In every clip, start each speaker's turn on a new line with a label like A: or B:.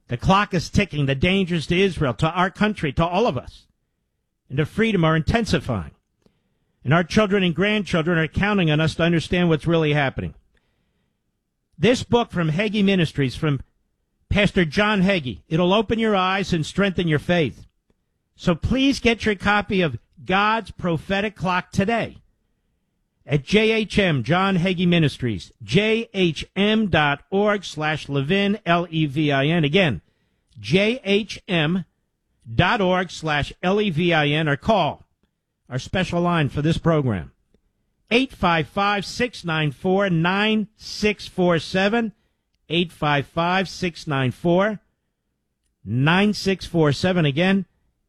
A: The clock is ticking. The dangers to Israel, to our country, to all of us, and to freedom are intensifying. And our children and grandchildren are counting on us to understand what's really happening. This book from Hagee Ministries, from Pastor John Hagee, it'll open your eyes and strengthen your faith. So please get your copy of God's Prophetic Clock today at JHM, John Hagee Ministries, jhm.org/Levin, Levin. Again, jhm.org/Levin, or call our special line for this program, 855-694-9647, 855-694-9647. Again,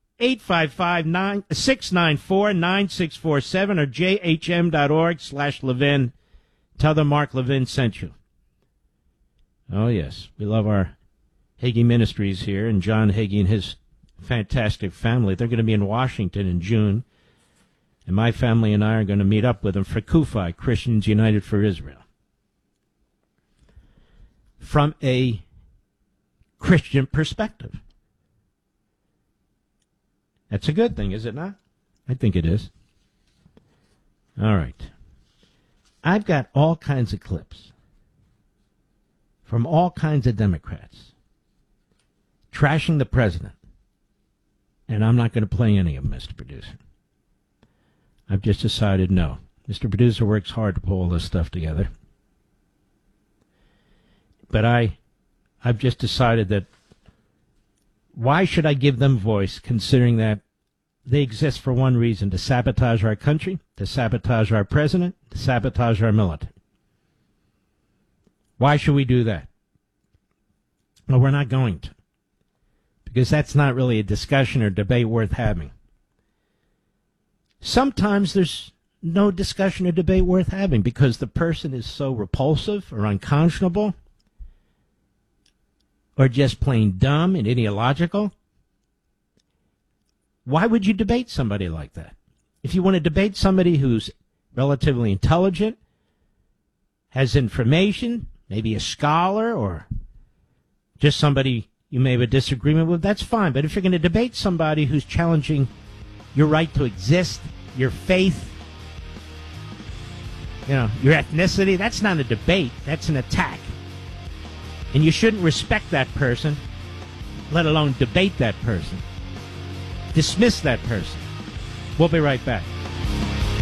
A: 855-694-9647 or jhm.org/Levin. Tell them Mark Levin sent you. Oh, yes. We love our Hagee Ministries here, and John Hagee and his fantastic family. They're going to be in Washington in June, and my family and I are going to meet up with them for CUFI, Christians United for Israel. From a Christian perspective. That's a good thing, is it not? I think it is. All right. I've got all kinds of clips from all kinds of Democrats trashing the president, and I'm not going to play any of them, Mr. Producer. I've just decided no. Mr. Producer works hard to pull all this stuff together. But I've just decided that why should I give them voice, considering that they exist for one reason, to sabotage our country, to sabotage our president, to sabotage our military? Why should we do that? Well, we're not going to, because that's not really a discussion or debate worth having. Sometimes there's no discussion or debate worth having because the person is so repulsive or unconscionable or just plain dumb and ideological. Why would you debate somebody like that? If you want to debate somebody who's relatively intelligent, has information, maybe a scholar, or just somebody you may have a disagreement with, that's fine. But if you're going to debate somebody who's challenging your right to exist, your faith, your ethnicity, that's not a debate. That's an attack. And you shouldn't respect that person, let alone debate that person. Dismiss that person. We'll be right back.